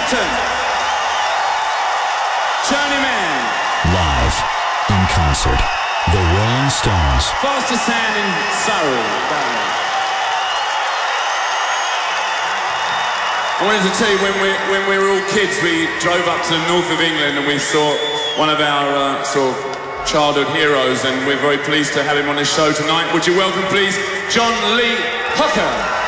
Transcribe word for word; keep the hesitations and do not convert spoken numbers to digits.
Clapton. Journeyman. Live, in concert, the Rolling Stones. Fastest hand in Surrey. I wanted to tell you, when we, when we were all kids, we drove up to the north of England and we saw one of our uh, sort of childhood heroes, and we're very pleased to have him on this show tonight. Would you welcome, please, John Lee Hooker.